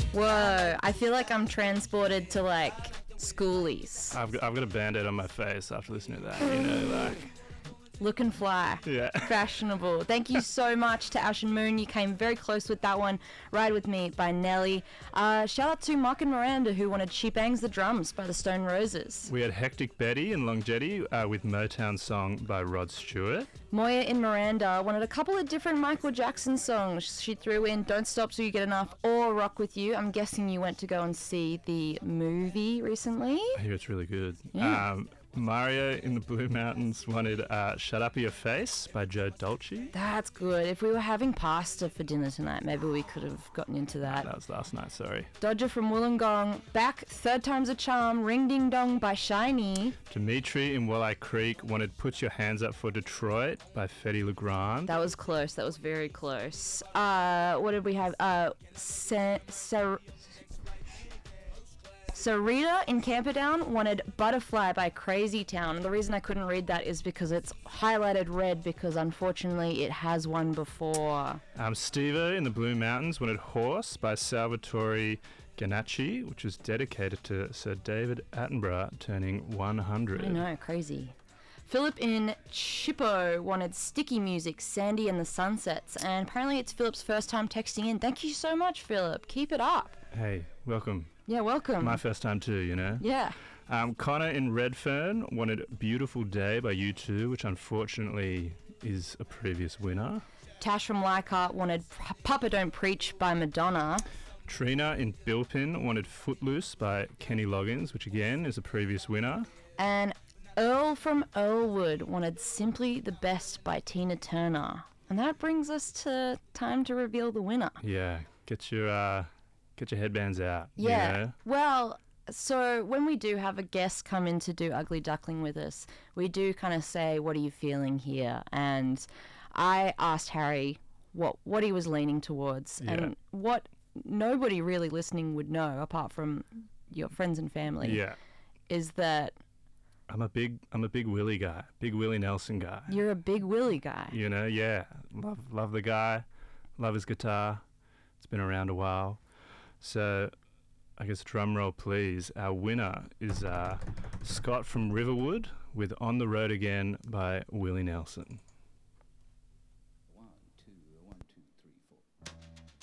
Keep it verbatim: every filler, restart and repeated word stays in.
Whoa, I feel like I'm transported to like schoolies. I've got, I've got a band-aid on my face after listening to that, you know, like... Looking fly. Yeah. Fashionable. Thank you so much to Ash and Moon. You came very close with that one. Ride With Me by Nelly. Uh, shout out to Mark and Miranda who wanted She Bangs the Drums by the Stone Roses. We had Hectic Betty and Longevity uh, with Motown Song by Rod Stewart. Moya in Miranda wanted a couple of different Michael Jackson songs. She threw in Don't Stop Till You Get Enough or Rock With You. I'm guessing you went to go and see the movie recently. I hear it's really good. Yeah. Um, Mario in the Blue Mountains wanted uh, Shut Up Your Face by Joe Dolce. That's good. If we were having pasta for dinner tonight, maybe we could have gotten into that. That was last night, sorry. Dodger from Wollongong, back, Third Time's a Charm, Ring Ding Dong by Shiny. Dimitri in Walleye Creek wanted Put Your Hands Up for Detroit by Fetty Legrand. That was close. That was very close. Uh, what did we have? Uh, Sa- Sa- Sarita in Camperdown wanted Butterfly by Crazy Town. And the reason I couldn't read that is because it's highlighted red because unfortunately it has one before. Um, Steve-O in the Blue Mountains wanted Horse by Salvatore Ganacci, which is dedicated to Sir David Attenborough turning one hundred. I know, crazy. Philip in Chippo wanted Sticky Music, Sandy and the Sunsets. And apparently it's Philip's first time texting in. Thank you so much, Philip. Keep it up. Hey, welcome. Yeah, welcome. My first time too, you know? Yeah. Um, Connor in Redfern wanted Beautiful Day by U two, which unfortunately is a previous winner. Tash from Leichhardt wanted P- Papa Don't Preach by Madonna. Trina in Bilpin wanted Footloose by Kenny Loggins, which again is a previous winner. And Earl from Earlwood wanted Simply the Best by Tina Turner. And that brings us to time to reveal the winner. Yeah, get your uh, get your headbands out. Yeah. You know? Well, so when we do have a guest come in to do Ugly Duckling with us, we do kind of say, what are you feeling here? And I asked Harry what what he was leaning towards Yeah. and what nobody really listening would know apart from your friends and family Yeah. is that I'm a big I'm a big Willie guy, big Willie Nelson guy. you're a big Willie guy. You know, yeah, love love the guy, love his guitar. It's been around a while, so I guess drum roll, please. Our winner is uh, Scott from Riverwood with "On the Road Again" by Willie Nelson.